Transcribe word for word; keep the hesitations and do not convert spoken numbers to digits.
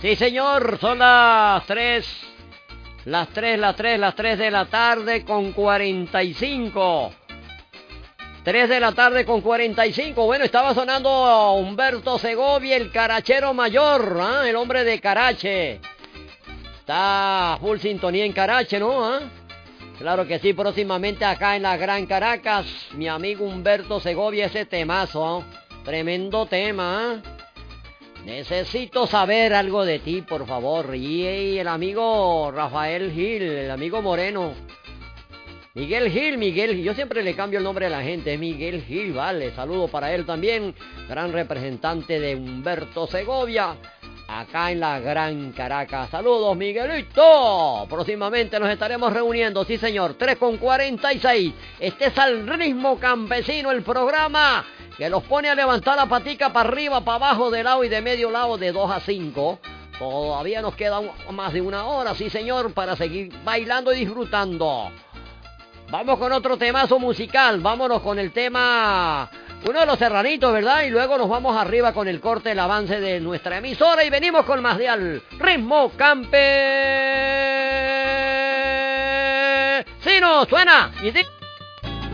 Sí, señor, son las tres, las tres, las tres, las tres de la tarde con cuarenta y cinco. tres de la tarde con cuarenta y cinco. Bueno, estaba sonando Humberto Segovia, el carachero mayor, ¿eh? El hombre de Carache. Está full sintonía en Carache, ¿no? ¿Eh? Claro que sí, próximamente acá en la Gran Caracas, mi amigo Humberto Segovia, ese temazo, ¿eh? Tremendo tema, ¿eh? Necesito saber algo de ti, por favor. Y, y el amigo Rafael Gil, el amigo Moreno. Miguel Gil, Miguel, yo siempre le cambio el nombre a la gente, Miguel Gil, vale, saludo para él también, gran representante de Humberto Segovia, acá en la Gran Caracas. Saludos, Miguelito, próximamente nos estaremos reuniendo, sí señor, tres con cuarenta y seis, este es al ritmo campesino, el programa que los pone a levantar la patica para arriba, para abajo, de lado y de medio lado, de dos a cinco. Todavía nos queda más de una hora, sí señor, para seguir bailando y disfrutando. Vamos con otro temazo musical, vámonos con el tema, uno de los serranitos, ¿verdad? Y luego nos vamos arriba con el corte, el avance de nuestra emisora y venimos con más de Al Ritmo Campesino. ¡Suena! Y